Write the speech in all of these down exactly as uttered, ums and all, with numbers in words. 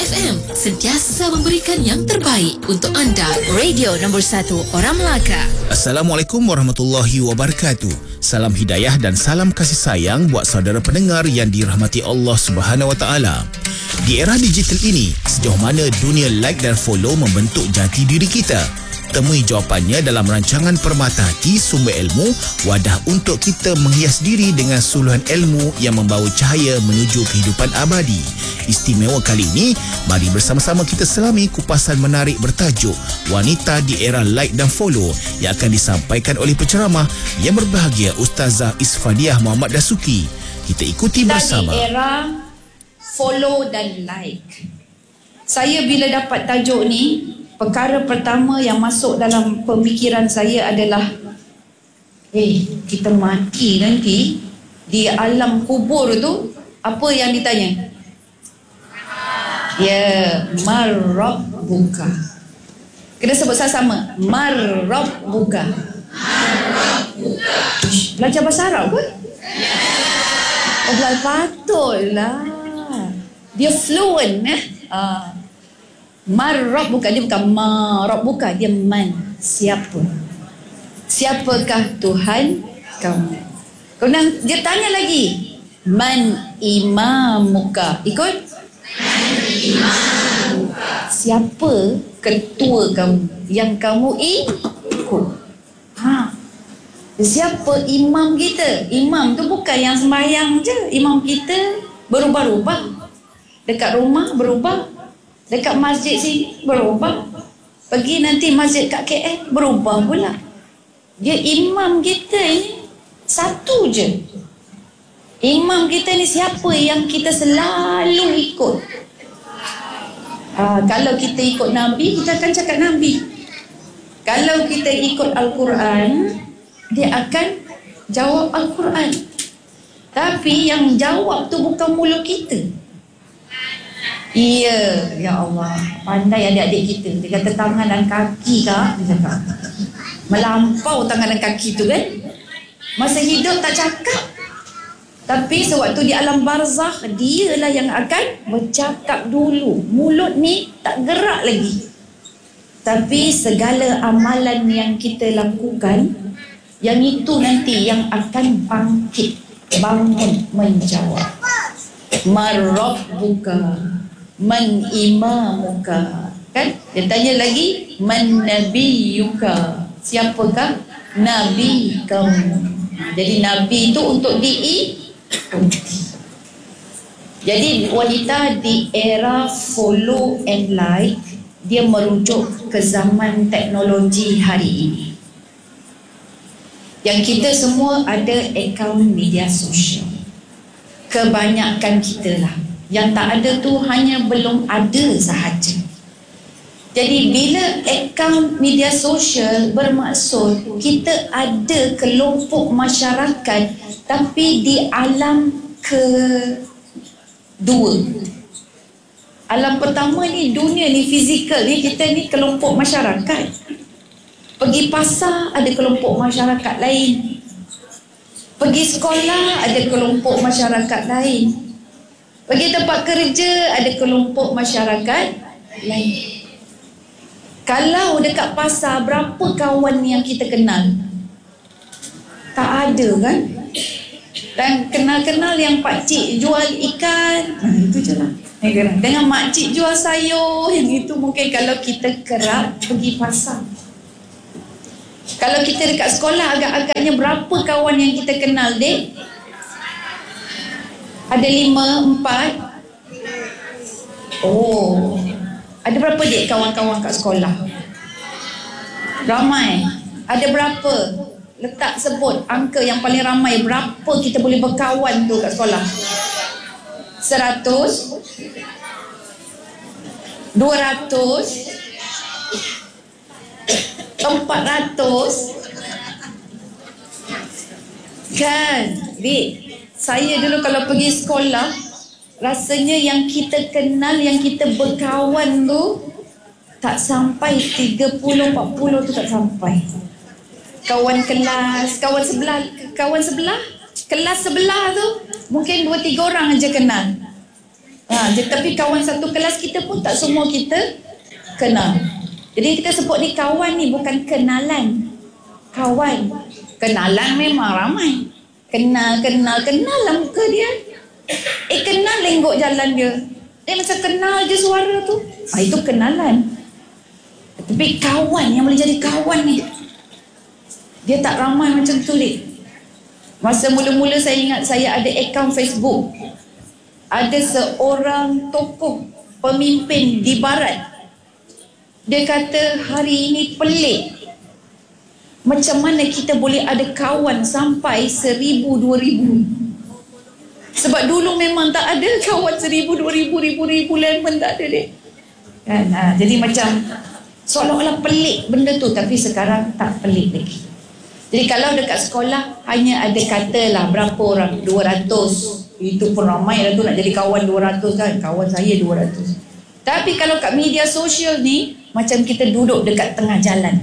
F M, sentiasa memberikan yang terbaik untuk anda. Radio nombor satu Orang Melaka. Assalamualaikum warahmatullahi wabarakatuh. Salam hidayah dan salam kasih sayang buat saudara pendengar yang dirahmati Allah Subhanahu Wa Taala. Di era digital ini, sejauh mana dunia like dan follow membentuk jati diri kita? Temui jawapannya dalam rancangan Permata Hati Sumber Ilmu, wadah untuk kita menghias diri dengan suluhan ilmu yang membawa cahaya menuju kehidupan abadi. Istimewa kali ini, mari bersama-sama kita selami kupasan menarik bertajuk Wanita di Era Like dan Follow yang akan disampaikan oleh penceramah yang berbahagia Ustazah Isfadiah Muhammad Dasuki. Kita ikuti bersama. Di era follow dan like. Saya bila dapat tajuk ni, perkara pertama yang masuk dalam pemikiran saya adalah eh, kita mati nanti di alam kubur tu, apa yang ditanya? Ya, marrabbuka. Kena sebut sama-sama. Marrabbuka. Marrabbuka. Belajar bahasa Arab ke? Oh, belajar patutlah. Dia fluent eh. Ah. Marab bukan, dia bukan marab bukan, dia man. Siapa? Siapakah Tuhan kamu? Kemudian dia tanya lagi, man imamuka? Ikut? Man imamuka. Siapa ketua kamu yang kamu ikut? Ha. Siapa imam kita? Imam tu bukan yang sembahyang je. Imam kita berubah-ubah. Dekat rumah berubah, dekat masjid sini berubah, pergi nanti masjid kat K L berubah pula. Dia imam kita ni satu je. Imam kita ni siapa yang kita selalu ikut? Ha, kalau kita ikut Nabi, kita akan cakap Nabi. Kalau kita ikut Al-Quran, dia akan jawab Al-Quran. Tapi yang jawab tu bukan mulut kita. Iya, ya Allah, pandai adik-adik kita. Dia kata tangan dan kaki kak, dia cakap melampau tangan dan kaki tu kan. Masa hidup tak cakap, tapi sewaktu di alam barzakh, dialah yang akan bercakap dulu. Mulut ni tak gerak lagi, tapi segala amalan yang kita lakukan, yang itu nanti yang akan bangkit, bangun menjawab. Marrabbuka, man imamuka. Kan? Dia tanya lagi, man nabiyuka. Siapakah nabi kamu? Jadi nabi itu untuk diikuti. Jadi wanita di era follow and like, dia merujuk ke zaman teknologi hari ini. Yang kita semua ada akaun media sosial. Kebanyakan kita lah. Yang tak ada tu hanya belum ada sahaja. Jadi bila akaun media sosial bermaksud kita ada kelompok masyarakat tapi di alam kedua. Alam pertama ni, dunia ni, fizikal ni, kita ni kelompok masyarakat. Pergi pasar ada kelompok masyarakat lain. Pergi sekolah ada kelompok masyarakat lain. Pergi tempat kerja ada kelompok masyarakat lain. Kalau dekat pasar, berapa kawan yang kita kenal? Tak ada kan? Dan kenal-kenal yang pakcik jual ikan, nah, itu je lah. Dengan makcik jual sayur, yang itu mungkin kalau kita kerap pergi pasar. Kalau kita dekat sekolah, agak-agaknya berapa kawan yang kita kenal, dek? Ada lima, empat. Oh, ada berapa dek kawan-kawan kat sekolah? Ramai. Ada berapa? Letak sebut angka yang paling ramai. Berapa kita boleh berkawan tu kat sekolah? Seratus? Dua ratus? Empat ratus? Kan, dek, saya dulu kalau pergi sekolah, rasanya yang kita kenal, yang kita berkawan tu tak sampai tiga puluh, empat puluh tu tak sampai. Kawan kelas, kawan sebelah, kawan sebelah, kelas sebelah tu mungkin dua tiga orang aja kenal. Ha, tapi kawan satu kelas kita pun tak semua kita kenal. Jadi kita sebut ni kawan ni bukan kenalan. Kawan. Kenalan memang ramai. Kenal, kenal, kenal lah muka dia. Eh kenal lenggok jalan dia. Eh macam kenal je suara tu. Ah, itu kenalan. Tapi kawan yang boleh jadi kawan ni, dia tak ramai macam tu dek. Masa mula-mula saya ingat saya ada akaun Facebook. Ada seorang tokoh pemimpin di barat. Dia kata hari ini pelik. Macam mana kita boleh ada kawan sampai seribu, dua ribu. Sebab dulu memang tak ada kawan seribu, dua ribu, ribu, ribu lemon tak ada dek. Kan? Ha, jadi macam seolah-olah pelik benda tu. Tapi sekarang tak pelik lagi. Jadi kalau dekat sekolah hanya ada katalah berapa orang? dua ratus. Itu pun ramai lah tu nak jadi kawan dua ratus kan. Kawan saya dua ratus. Tapi kalau kat media sosial ni, macam kita duduk dekat tengah jalan.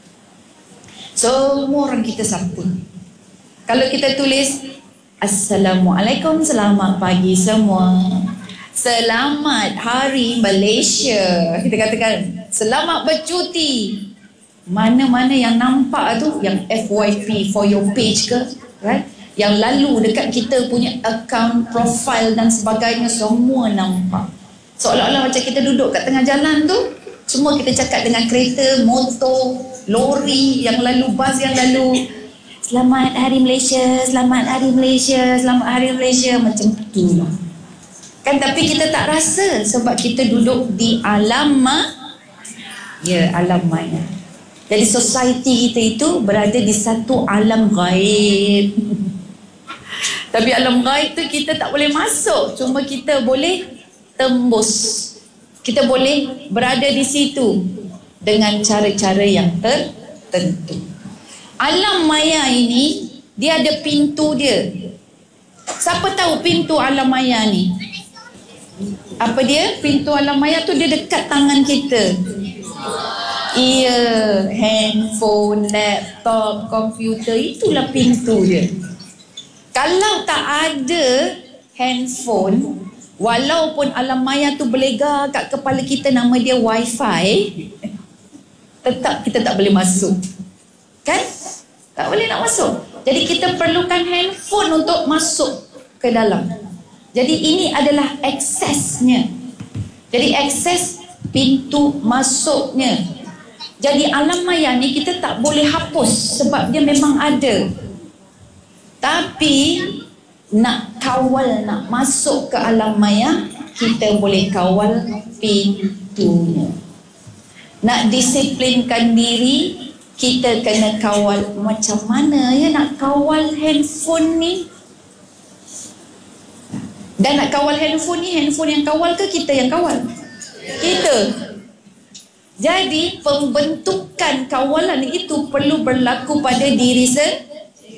Semua orang kita sapa. Kalau kita tulis Assalamualaikum, selamat pagi semua. Selamat Hari Malaysia. Kita katakan selamat bercuti. Mana-mana yang nampak tu, yang F Y P for your page ke, right? Yang lalu dekat kita punya account, profile dan sebagainya, semua nampak. Seolah-olah macam kita duduk kat tengah jalan tu, semua kita cakap dengan kereta, motor, lori yang lalu, bas yang lalu. Selamat Hari Malaysia, selamat Hari Malaysia, selamat Hari Malaysia, macam tu lah. Kan tapi kita tak rasa sebab kita duduk di alam ma- ya, alam maya. Jadi society kita itu berada di satu alam gaib. Tapi alam gaib tu kita tak boleh masuk, cuma kita boleh tembus. Kita boleh berada di situ dengan cara-cara yang tertentu. Alam maya ini dia ada pintu dia. Siapa tahu pintu alam maya ni? Apa dia? Pintu alam maya tu dia dekat tangan kita. Iya, handphone, laptop, komputer, itulah pintu dia. Kalau tak ada handphone, walaupun alam maya tu berlega kat kepala kita, nama dia wifi, tetap kita tak boleh masuk. Kan? Tak boleh nak masuk. Jadi kita perlukan handphone untuk masuk ke dalam. Jadi ini adalah aksesnya. Jadi akses pintu masuknya. Jadi alam maya ni kita tak boleh hapus sebab dia memang ada. Tapi nak kawal, nak masuk ke alam maya, kita boleh kawal pintunya. Nak disiplinkan diri, kita kena kawal. Macam mana ya nak kawal handphone ni? Dan nak kawal handphone ni, handphone yang kawal ke kita yang kawal? Kita. Jadi pembentukan kawalan itu perlu berlaku pada diri sendiri.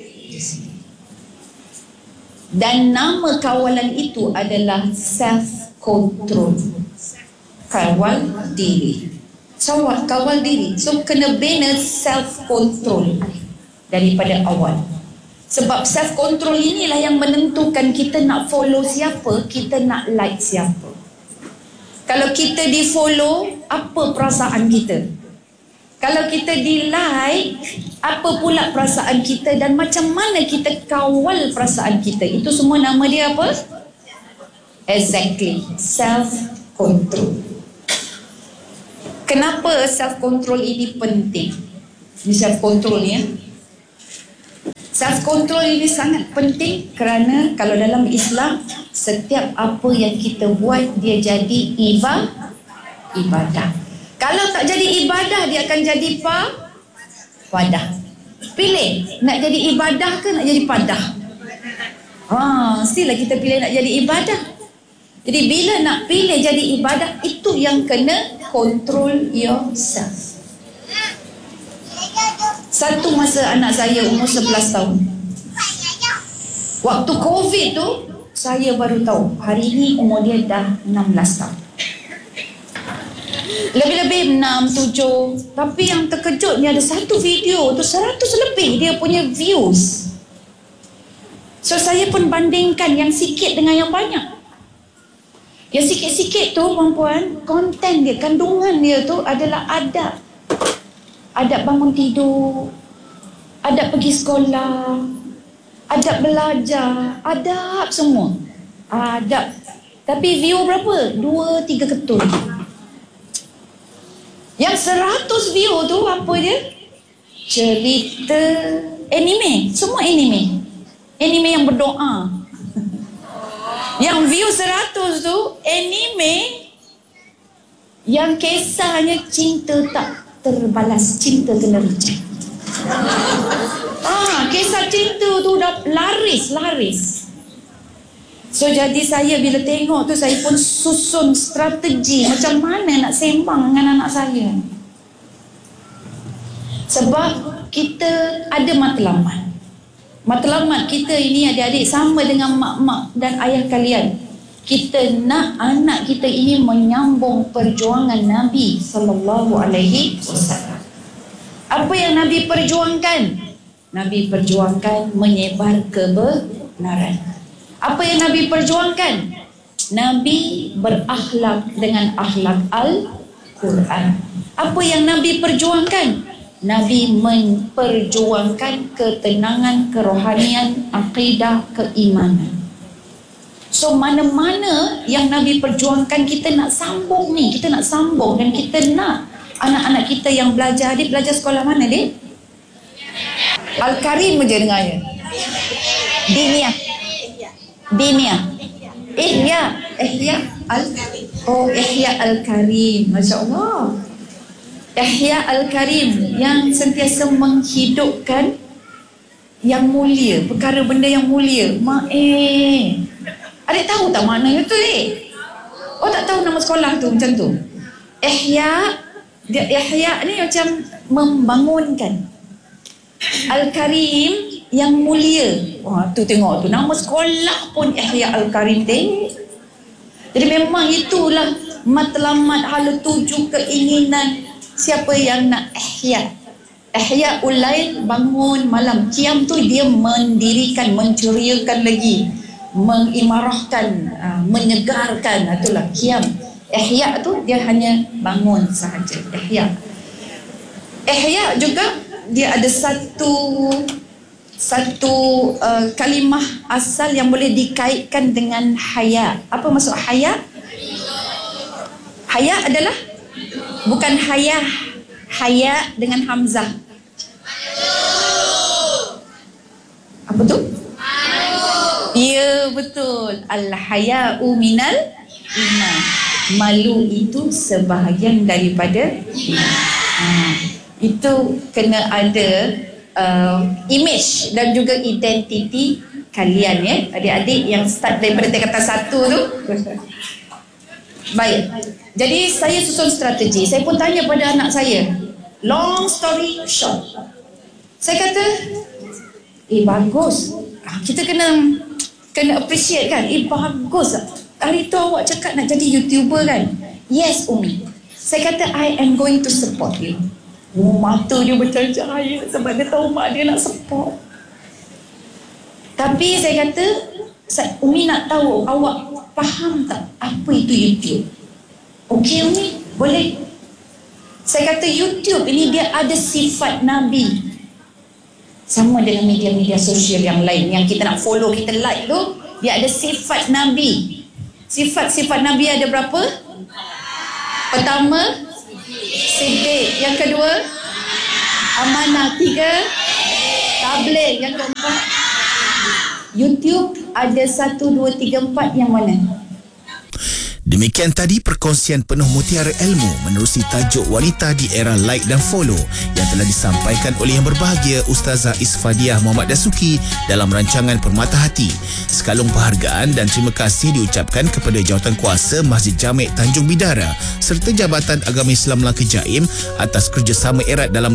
Dan nama kawalan itu adalah self-control. Kawal diri. So, kawal diri. So, kena bina self-control daripada awal. Sebab self-control inilah yang menentukan kita nak follow siapa, kita nak like siapa. Kalau kita di-follow, apa perasaan kita? Kalau kita di-like, apa pula perasaan kita dan macam mana kita kawal perasaan kita? Itu semua nama dia apa? Exactly. Self-control. Kenapa self-control ini penting? Ini self-control ni ya. Self-control ini sangat penting kerana kalau dalam Islam, setiap apa yang kita buat, dia jadi ibadah. ibadah. Kalau tak jadi ibadah, dia akan jadi pa, padah. Pilih, nak jadi ibadah ke nak jadi padah? Ha, mestilah kita pilih nak jadi ibadah. Jadi bila nak pilih jadi ibadah, itu yang kena control yourself. Satu masa anak saya umur sebelas tahun. Waktu COVID tu, saya baru tahu. Hari ni umur dia dah enam belas tahun. Lebih-lebih enam, tujuh. Tapi yang terkejutnya ada satu video tu seratus lebih dia punya views. So saya pun bandingkan yang sikit dengan yang banyak. Yang sikit-sikit tu perempuan, konten dia, kandungan dia tu adalah adab. Adab bangun tidur, adab pergi sekolah, adab belajar, adab semua. Adab. Tapi view berapa? Dua, tiga ketul. Yang seratus view tu apa dia? Cerita anime. Semua anime. Anime yang berdoa. Yang view seratus tu anime yang kisahnya cinta tak terbalas, cinta kena reject. Ah, kisah cinta tu dah laris, laris. So jadi saya bila tengok tu, saya pun susun strategi macam mana nak sembang dengan anak saya. Sebab kita ada matlamat. Matlamat kita ini adik-adik sama dengan mak-mak dan ayah kalian. Kita nak anak kita ini menyambung perjuangan Nabi sallallahu alaihi wasallam. Apa yang Nabi perjuangkan? Nabi perjuangkan menyebar kebenaran. Apa yang Nabi perjuangkan? Nabi berakhlak dengan akhlak Al-Quran. Apa yang Nabi perjuangkan? Nabi memperjuangkan ketenangan, kerohanian, akidah, keimanan. So mana-mana yang Nabi perjuangkan, kita nak sambung ni, kita nak sambung dan kita nak anak-anak kita yang belajar. Adik belajar sekolah mana, Dik? Al-Karim je dengar je. Diniyah. Diniyah. Ihya. Ihya Al Oh, Ihya Al-Karim. Masya Allah. Ihya Al-Karim yang sentiasa menghidupkan yang mulia, perkara benda yang mulia. Ma eh. Adik tahu tak maknanya tu, Dik? Oh, tak tahu nama sekolah tu macam tu. Ihya, dia Ihya ni macam membangunkan. Al-Karim yang mulia. Wah, tu tengok tu nama sekolah pun Ihya Al-Karim, Dik. Jadi memang itulah matlamat, hala tuju, keinginan siapa yang nak ihya. Ihya ulail, bangun malam. Qiyam tu dia mendirikan, menceriakan lagi, mengimarahkan, uh, menyegarkan. Itulah qiyam. Ihya tu dia hanya bangun sahaja. Ihya. Ihya juga dia ada satu satu uh, kalimah asal yang boleh dikaitkan dengan haya. Apa maksud haya? Haya adalah bukan haya, haya dengan hamzah. Apa tu? Ya, betul. Al-haya'u minal iman. Malu itu sebahagian daripada iman. Ha, itu kena ada uh, image dan juga identiti kalian, ya, adik-adik yang start daripada tingkatan satu tu. Baik. Jadi saya susun strategi. Saya pun tanya pada anak saya. Long story short, saya kata, eh bagus. Kita kena kena appreciate kan. Eh bagus. Hari tu awak cakap nak jadi YouTuber kan? Yes, Umi. Saya kata I am going to support you. Oh, mata dia bercahaya sebab dia tahu mak dia nak support. Tapi saya kata, Umi nak tahu awak faham tak apa itu YouTube? Okey, Umi, boleh. Saya kata YouTube ini dia ada sifat Nabi. Sama dengan media-media sosial yang lain yang kita nak follow, kita like tu, dia ada sifat Nabi. Sifat-sifat Nabi ada berapa? Pertama, siddiq. Yang kedua, amanah. Tiga, tabligh. Yang keempat, YouTube ada satu, dua, tiga, empat. Yang mana? Demikian tadi perkongsian penuh mutiara ilmu menerusi tajuk wanita di era like dan follow yang telah disampaikan oleh yang berbahagia Ustazah Isfadiah Muhammad Dasuki dalam rancangan Permata Hati. Sekalung penghargaan dan terima kasih diucapkan kepada Jawatankuasa Masjid Jamek Tanjung Bidara serta Jabatan Agama Islam Melaka Jaim atas kerjasama erat dalam